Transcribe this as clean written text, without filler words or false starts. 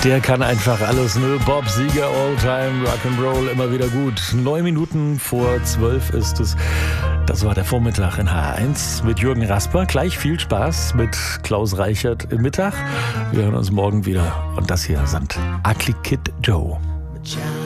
Der kann einfach alles, ne? Bob Seger, All-Time, Rock'n'Roll, immer wieder gut. 9 Minuten vor 12 ist es. Das war der Vormittag in H1 mit Jürgen Rasper. Gleich viel Spaß mit Klaus Reichert im Mittag. Wir hören uns morgen wieder. Und das hier sind Ugly Kid Joe.